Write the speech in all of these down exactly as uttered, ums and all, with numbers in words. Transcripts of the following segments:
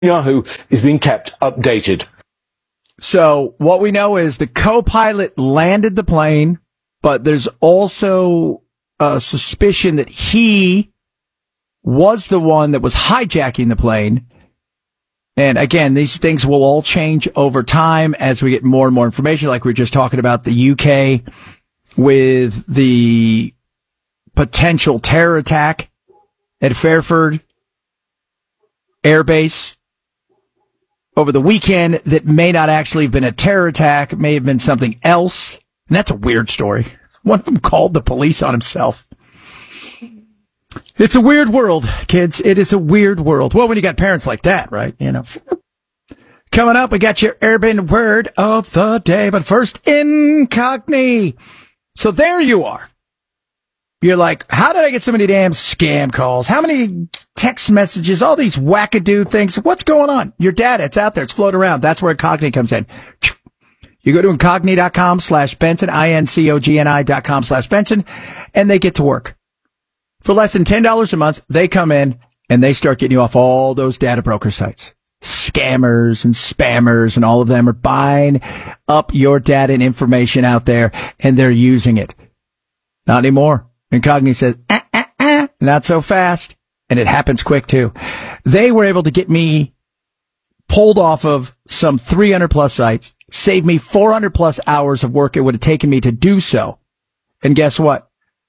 Yahoo is being kept updated. So what we know is the co-pilot landed the plane, but there's also a suspicion that he was the one that was hijacking the plane. And again, these things will all change over time as we get more and more information, like we were just talking about the U K with the potential terror attack at Fairford Air Base over the weekend that may not actually have been a terror attack. It may have been something else. And that's a weird story. One of them called the police on himself. It's a weird world, kids. It is a weird world. Well, when you got parents like that, right? You know. Coming up, we got your urban word of the day. But first, Incogni. So there you are. You're like, how did I get so many damn scam calls? How many text messages? All these wackadoo things. What's going on? Your data, it's out there. It's floating around. That's where Incogni comes in. You go to Incogni.com slash Benson, I N C O G N I dot com slash Benson, and they get to work. For less than ten dollars a month, they come in and they start getting you off all those data broker sites. Scammers and spammers and all of them are buying up your data and information out there, and they're using it. Not anymore. Incogni says, ah, ah, ah, not so fast. And it happens quick, too. They were able to get me pulled off of some three hundred plus sites, saved me four hundred plus hours of work it would have taken me to do so. And guess what?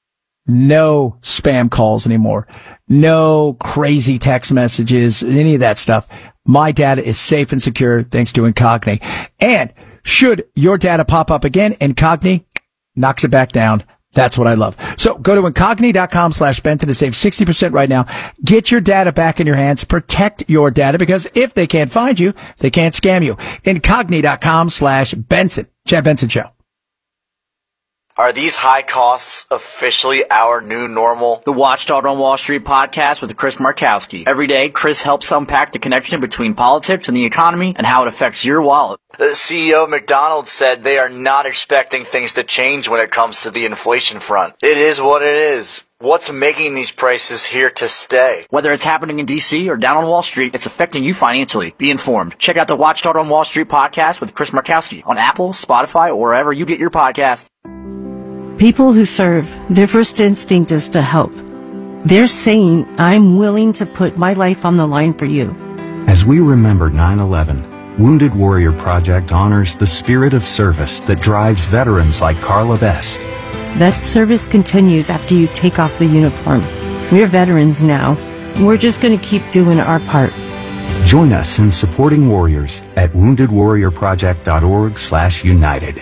No spam calls anymore. No crazy text messages, any of that stuff. My data is safe and secure thanks to Incogni. And should your data pop up again, Incogni knocks it back down. That's what I love. So go to Incogni.com slash Benton to save sixty percent right now. Get your data back in your hands. Protect your data, because if they can't find you, they can't scam you. Incogni.com slash Benson. Chad Benson Show. Are these high costs officially our new normal? The Watchdog on Wall Street podcast with Chris Markowski. Every day, Chris helps unpack the connection between politics and the economy and how it affects your wallet. The C E O of McDonald's said they are not expecting things to change when it comes to the inflation front. It is what it is. What's making these prices here to stay? Whether it's happening in D C or down on Wall Street, it's affecting you financially. Be informed. Check out the Watchdog on Wall Street podcast with Chris Markowski on Apple, Spotify, or wherever you get your podcasts. People who serve, their first instinct is to help. They're saying, I'm willing to put my life on the line for you. As we remember nine eleven, Wounded Warrior Project honors the spirit of service that drives veterans like Carla Best. That service continues after you take off the uniform. We're veterans now. We're just going to keep doing our part. Join us in supporting warriors at wounded warrior project dot org slash united.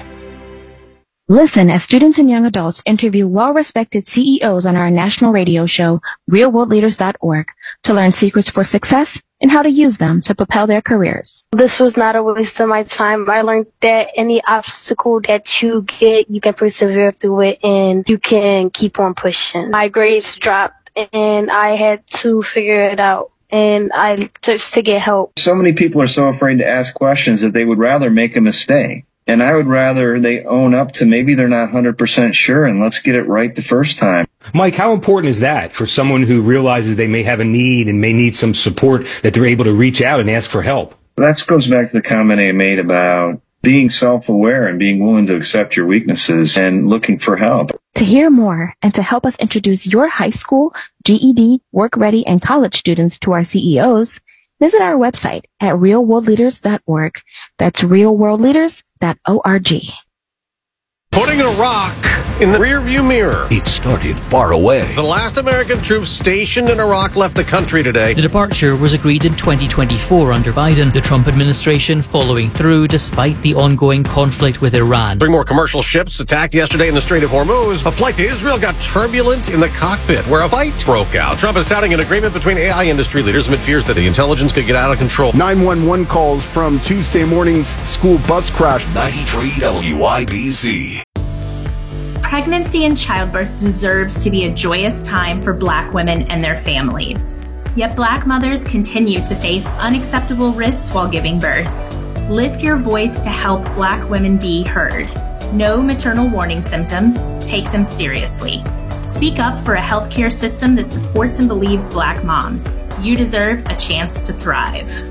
Listen as students and young adults interview well-respected C E Os on our national radio show, real world leaders dot org, to learn secrets for success and how to use them to propel their careers. This was not a waste of my time. I learned that any obstacle that you get, you can persevere through it and you can keep on pushing. My grades dropped and I had to figure it out. And I searched to get help. So many people are so afraid to ask questions that they would rather make a mistake. And I would rather they own up to maybe they're not one hundred percent sure, and let's get it right the first time. Mike, how important is that for someone who realizes they may have a need and may need some support, that they're able to reach out and ask for help? That goes back to the comment I made about being self-aware and being willing to accept your weaknesses and looking for help. To hear more and to help us introduce your high school, G E D, work-ready, and college students to our C E Os, visit our website at real world leaders dot org. That's real world leaders dot org. Putting a rock in the rearview mirror. It started far away. The last American troops stationed in Iraq left the country today. The departure was agreed in twenty twenty-four under Biden, the Trump administration following through despite the ongoing conflict with Iran. Three more commercial ships attacked yesterday in the Strait of Hormuz. A flight to Israel got turbulent in the cockpit where a fight broke out. Trump is touting an agreement between A I industry leaders amid fears that the intelligence could get out of control. nine one one calls from Tuesday morning's school bus crash. ninety-three W I B C. Pregnancy and childbirth deserves to be a joyous time for Black women and their families. Yet Black mothers continue to face unacceptable risks while giving birth. Lift your voice to help Black women be heard. Know maternal warning symptoms. Take them seriously. Speak up for a healthcare system that supports and believes Black moms. You deserve a chance to thrive.